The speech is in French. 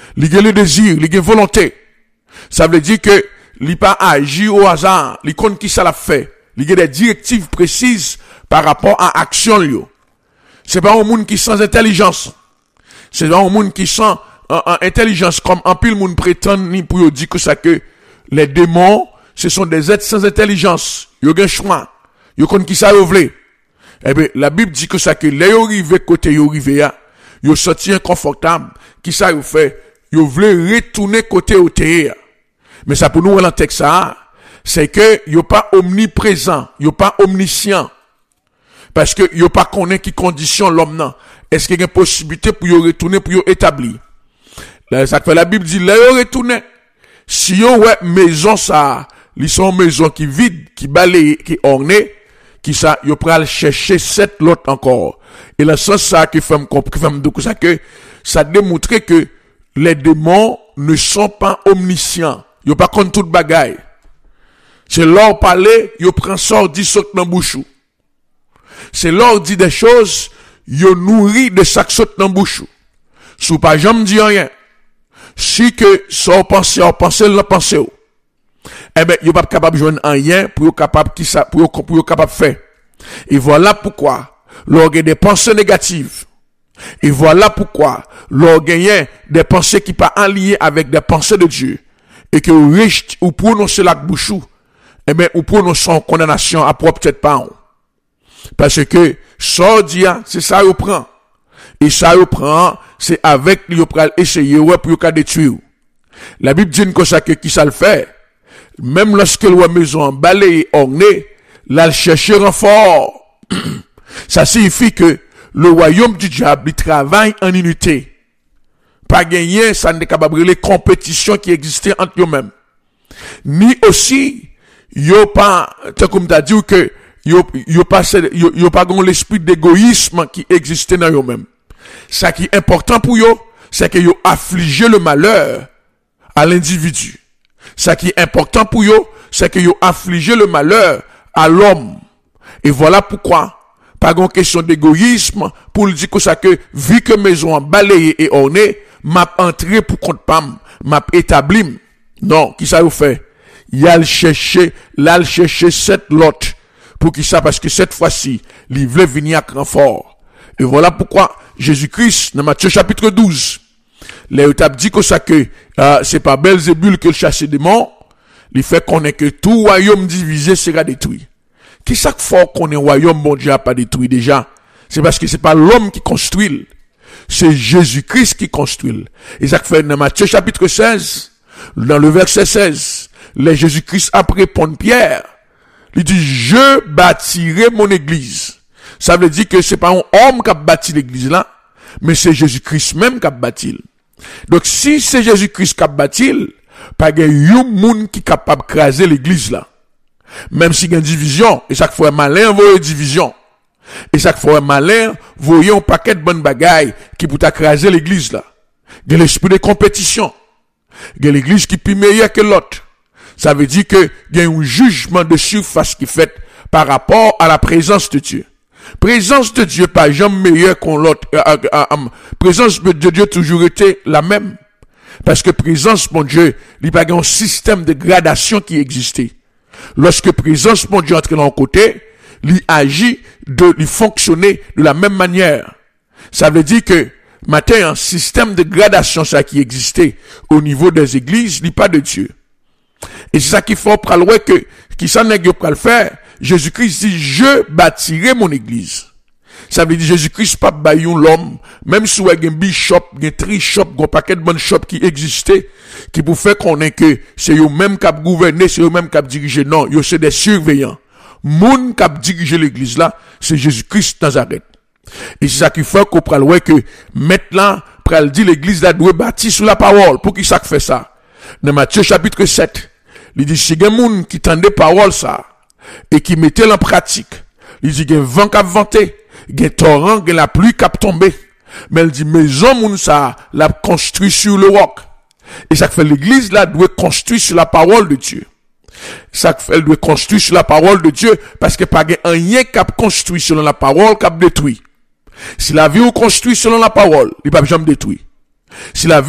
il a le désir, il a volonté. Ça veut dire que il pas agi au hasard, il connaît qui ça l'a fait. Il a des directives précises par rapport à action lui. C'est pas un monde qui sans intelligence. C'est pas un monde qui sans intelligence comme un pile monde prétend ni pour dire que ça que les démons ce sont des êtres sans intelligence. Ils ont un choix. Ils connaissent qui ça veut. Eh bien, la Bible dit que ça que les arrivés côté yo arrivé a, yo sorti inconfortable, qui ça yo fait, yo voulait retourner côté au terre. Mais ça pour nous dans le texte ça, c'est que yo pas omniprésent, yo pas omniscient. Parce que yo pas connaît qui condition l'homme nan. Est-ce qu'il y a une possibilité pour yo retourner pour yo établir? Là ça fait la Bible dit là yo retourner. Si yo ouais maison ça, ils sont maison qui vide, qui balaye, qui ornée, qui ça yo pral chercher 7 l'autre encore. Et là ça qui fait me ça que ça démontre que les démons ne sont pas omniscients. Yo pas contre toute bagaille. C'est leur parler, yo prend sort dit saute dans bouchou. C'est leur dit des choses, yo nourrit de chaque saute dans bouchou. Sou pas jamais dit rien. Si que ça pense le penser. Eh ben yo pas capable joindre rien pour yo capable qui ça pour yo capable faire. Et voilà pourquoi l'orgueil des pensées négatives. Et voilà pourquoi l'orgueil des pensées qui pas en lien avec des pensées de Dieu et que riche ou prononcer la bouchou, eh ben ou prononcer en condamnation à propre tête pas. Parce que ça dit c'est ça yo prend. Et ça yo prend c'est avec yo pral essayer ouais pour yo détruire. La Bible dit que ça que qui ça le fait. Même lorsque la maison balayée ornée, là chercher renfort. Ça signifie que le royaume du diable il travaille en unité. Pas gagner, ça n'est capable de compétition qui existait entre eux-mêmes. Ni aussi, yo pas, comme t'as dit que yo pas l'esprit d'égoïsme qui existait dans eux-mêmes. Ça qui est important pour yo, c'est que yo affligé le malheur à l'individu. Ça qui est important pour yo, c'est que yo affligé le malheur à l'homme. Et voilà pourquoi, pas une question d'égoïsme, pour le dire que ça que, vu que maison a balayé et ornée, m'a entré pour compte pam, m'a établi. Non, qui ça vous fait? Il a le chercher 7 lots. Pour qui ça? Parce que cette fois-ci, il voulait venir à renfort. Et voilà pourquoi Jésus-Christ, dans Matthieu chapitre 12, les étapes dit que ça que, c'est pas Belzébul que le chasse des démons, il fait qu'on est que tout royaume divisé sera détruit. Qui ça fait qu'on est royaume bon Dieu a pas détruit déjà? C'est parce que c'est pas l'homme qui construit. C'est Jésus-Christ qui construit. Et ça fait dans Matthieu chapitre 16, dans le verset 16, les Jésus-Christ après répondre Pierre, il dit, je bâtirai mon église. Ça veut dire que c'est pas un homme qui a bâti l'église là, mais c'est Jésus-Christ même qui a bâti. Donc si c'est Jésus-Christ qui a bâti, pas de monde qui est capable de craser l'église là. Même s'il y a une division, et chaque fois malin, voyez division. Et chaque fois malin, voyez un paquet de bonnes bagailles qui peut craser l'église là. Il y a l'esprit de compétition. Il y a l'église qui est meilleure que l'autre. Ça veut dire que il y a un jugement de surface qui est fait par rapport à la présence de Dieu. Présence de Dieu pas jamais meilleure qu'on l'autre. Présence de Dieu toujours été la même. Parce que présence, mon Dieu, il n'y a pas un système de gradation qui existait. Lorsque présence, mon Dieu, entre dans le côté, il agit il fonctionnait de la même manière. Ça veut dire que, matin, un système de gradation, ça qui existait au niveau des églises, il n'y a pas de Dieu. Et c'est ça qu'il faut prendre, que, qui s'en est pour le faire. Jésus-Christ dit, je bâtirai mon église. Ça veut dire Jésus-Christ pas baillon l'homme, même si il y a un bishop, un tri-shop, un paquet de bonnes shops qui existaient, qui pour faire qu'on est que c'est eux même qui gouverné, c'est eux même qui dirigé. Non, eux c'est des surveillants. Moun qui dirigé l'église là, c'est Jésus-Christ Nazareth. Et c'est ça qui fait qu'on prend le que maintenant, pral dit l'église là doit bâtir sur la parole. Pour qui ça fait ça? Dans Matthieu chapitre 7, il dit si gen moun qui tendait parole ça et qui mettait en pratique, il dit gen vent qui vanté, gen torrent, gen la pluie qui tomber. Mais il dit maison moun ça l'a construit sur le roc. Et ça fait l'église là doit construire sur la parole de Dieu. Ça fait elle doit construire sur la parole de Dieu parce que pas rien qui construit selon la parole qui détruit. Si la vie ou construit selon la parole, il pas jamais détruit. Si la